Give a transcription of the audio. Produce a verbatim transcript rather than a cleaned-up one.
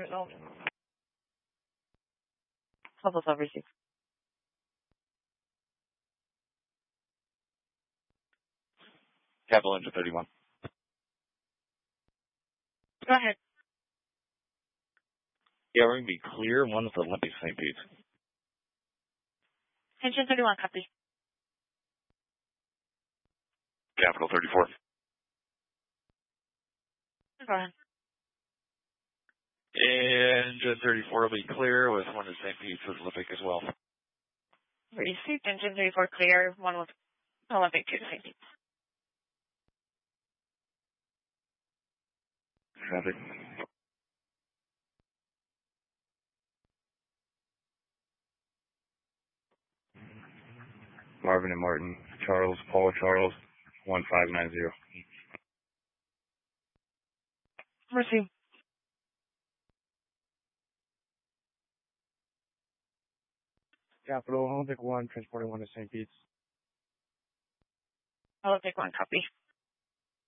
result. Level twelve received. Capital Engine thirty-one. Go ahead. Yeah, we're going to be clear. One with Olympic Saint Pete. Engine thirty-one, copy. Capital thirty-four. Go ahead. Engine thirty-four will be clear with one of Saint Pete's with Olympic as well. Received. Engine thirty-four clear. One with Olympic, two to Saint Pete. Traffic. Marvin and Martin. Charles, Paul Charles, one five nine zero. Received. Capital Olympic one, transporting one to Saint Pete's. Olympic one, copy.